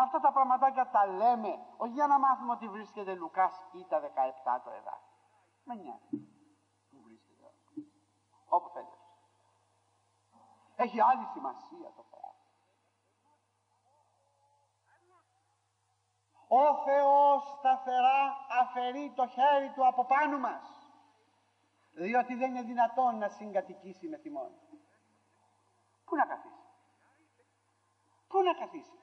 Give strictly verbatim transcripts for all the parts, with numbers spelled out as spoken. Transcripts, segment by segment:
Αυτά τα πραγματάκια τα λέμε όχι για να μάθουμε ότι βρίσκεται Λουκάς ή τα δεκαεπτά το εδάφιο. Με νοιάζει που βρίσκεται, όπου θέλει. Έχει άλλη σημασία το πράγμα. Ο Θεός σταθερά αφαιρεί το χέρι του από πάνω μας, διότι δεν είναι δυνατόν να συγκατοικήσει με θυμόν. Πού να καθίσει? Πού να καθίσει?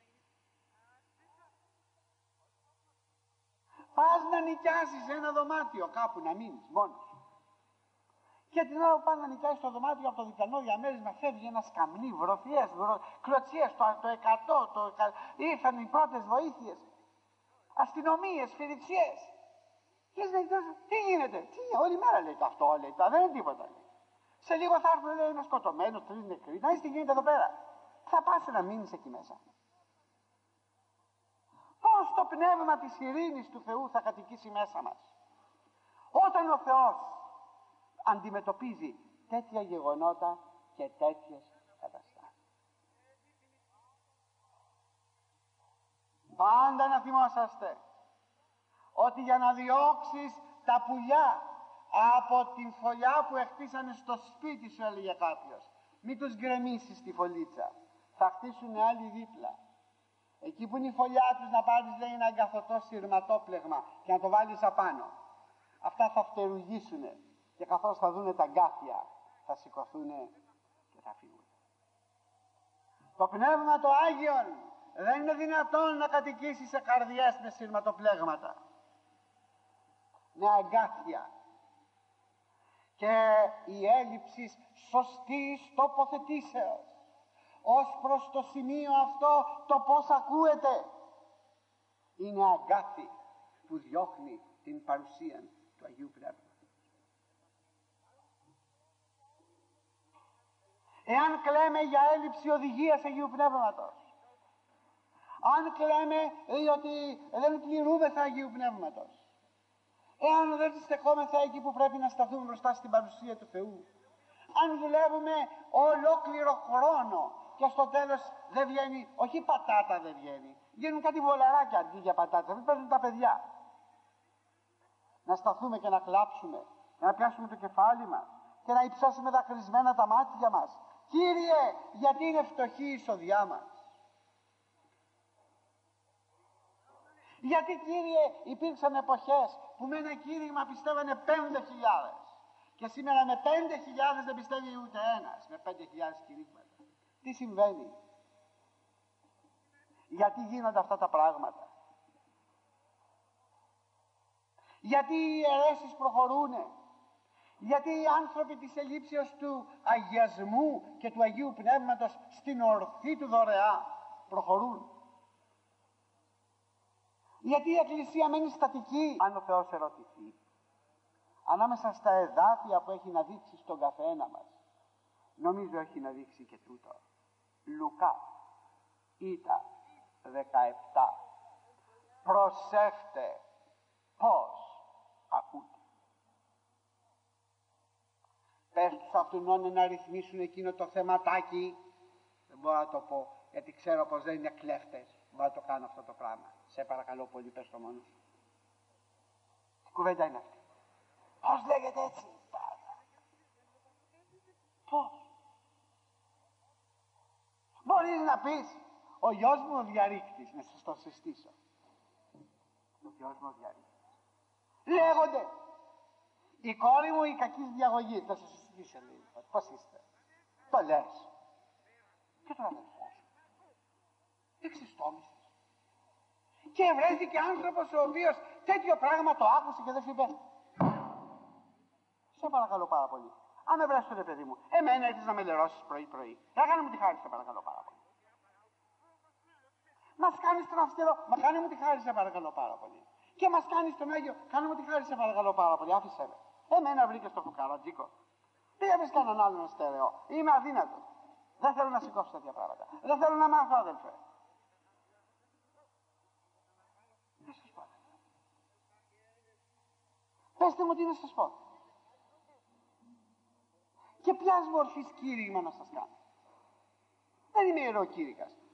Πας να νοικιάσεις ένα δωμάτιο κάπου να μείνεις μόνος σου. Και την ώρα που πας να νοικιάσεις το δωμάτιο, από το διπλανό διαμέρισμα φεύγει ένα σκαμνί, βρωθιές, βρο... κλωτσιές, το, το εκατό, το... ήρθαν οι πρώτες βοήθειες, αστυνομίες, φιριτσιές. Και λέει, τι γίνεται? Τι, όλη μέρα λέει το αυτό, λέει, το, δεν είναι τίποτα. Λέει. Σε λίγο θα έρθουν, λέει, ένα σκοτωμένος, τρεις νεκροί. Να δεις τι γίνεται εδώ πέρα. Θα πας να μείνεις εκεί μέσα? Πώς το πνεύμα της ειρήνης του Θεού θα κατοικήσει μέσα μας? Όταν ο Θεός αντιμετωπίζει τέτοια γεγονότα και τέτοιες καταστάσεις. Πάντα να θυμόσαστε ότι για να διώξεις τα πουλιά από την φωλιά που χτίσανε στο σπίτι σου, έλεγε κάποιος, μην τους γκρεμίσεις τη φωλίτσα, θα χτίσουν άλλοι δίπλα. Εκεί που είναι η φωλιά τους να πάρεις, λέει, ένα αγκαθωτό σειρματόπλεγμα και να το βάλεις απάνω. Αυτά θα φτερουγήσουνε και καθώς θα δούνε τα γκάθια θα σηκωθούνε και θα φύγουν. Το Πνεύμα το Άγιον δεν είναι δυνατόν να κατοικήσει σε καρδιές με σειρματοπλέγματα, με αγκάθια. Και η έλλειψη σωστής τοποθετήσεως ως προς το σημείο αυτό, το πώς ακούεται, είναι αγκάθι που διώχνει την παρουσία του Αγίου Πνεύματος. Εάν κλαίμε για έλλειψη οδηγίας Αγίου Πνεύματος, αν κλαίμε διότι δεν πληρούμεθα Αγίου Πνεύματος, εάν δεν στεκόμεθα εκεί που πρέπει να σταθούμε μπροστά στην παρουσία του Θεού, αν δουλεύουμε ολόκληρο χρόνο και στο τέλος δεν βγαίνει, όχι πατάτα δεν βγαίνει, βγαίνουν κάτι βολαράκια αντί για πατάτα, μην παίρνουν τα παιδιά. Να σταθούμε και να κλάψουμε, να πιάσουμε το κεφάλι μας και να υψώσουμε δακρυσμένα τα μάτια μας. Κύριε, γιατί είναι φτωχή η εισοδιά μας? Γιατί, Κύριε, υπήρξαν εποχές που με ένα κήρυγμα πιστεύανε πέντε χιλιάδες και σήμερα με πέντε χιλιάδες δεν πιστεύει ούτε ένας, με πέντε χιλιάδες κηρύγματα. Τι συμβαίνει? Γιατί γίνονται αυτά τα πράγματα? Γιατί οι αιρέσεις προχωρούνε? Γιατί οι άνθρωποι της ελλείψεως του αγιασμού και του Αγίου Πνεύματος στην ορθή του δωρεά προχωρούν? Γιατί η Εκκλησία μένει στατική? Αν ο Θεός ερωτηθεί, ανάμεσα στα εδάφια που έχει να δείξει στον καθένα μας, νομίζω έχει να δείξει και τούτο. Λουκά, Ήτα δεκαεπτά. Προσέχτε πώς ακούτε. Πες τους αυτούν να ρυθμίσουν εκείνο το θεματάκι. Δεν μπορώ να το πω, γιατί ξέρω πως δεν είναι κλέφτες. Μπορώ να το κάνω αυτό το πράγμα. Σε παρακαλώ πολύ, πες το μόνο σου. Τι κουβέντα είναι αυτή? Πώς λέγεται έτσι? Πώς? Μπορείς να πεις, ο γιος μου ο διαρρήκτης, να σας το συστήσω. Ο γιος μου ο διαρρήκτης. Λέγονται, η κόρη μου η κακής διαγωγής, θα σας συστήσω λίγο. Πώς είστε? Το λες. Και το αδελφό σου. Εξιστόμησες. Και βρέθηκε άνθρωπος ο οποίος τέτοιο πράγμα το άκουσε και δεν σου είπε, σε παρακαλώ πάρα πολύ, αν με βρες, ρε παιδί μου, εμένα έρθεις να με λερώσεις πρωί-πρωί. Έκανε μου τη χάρη, σε παρακαλώ πάρα πολύ. Μας κάνεις τον αυστηρό, μα κάνε μου τη χάρη, σε παρακαλώ πάρα πολύ. Και μας κάνεις τον Άγιο, κάνε μου τη χάρη, σε παρακαλώ πάρα πολύ. Άφησέ με. Εμένα βρήκες το φουκαρατζίκο. Τι έπεις κανέναν άλλον στερεό? Είμαι αδύνατος. Δεν θέλω να σηκώσω τέτοια πράγματα. Δεν θέλω να μάθω, αδελφέ. Δεν σας πω. Πεςτε μου τι να σας πω. Και ποιας μορφής κήρυγμα να σας κάνω? Δεν είμαι ιεροκήρυκας.